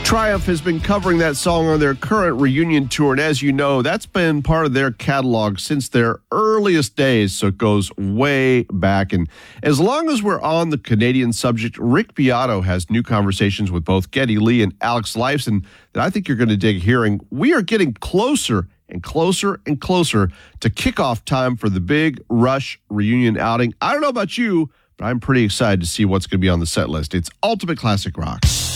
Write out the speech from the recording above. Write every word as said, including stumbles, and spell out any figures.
Triumph has been covering that song on their current reunion tour, and as you know, that's been part of their catalog since their earliest days, so it goes way back. And as long as we're on the Canadian subject, Rick Beato has new conversations with both Geddy Lee and Alex Lifeson that I think you're going to dig hearing. We are getting closer and closer and closer to kickoff time for the big Rush reunion outing. I don't know about you, but I'm pretty excited to see what's going to be on the set list. It's Ultimate Classic Rock.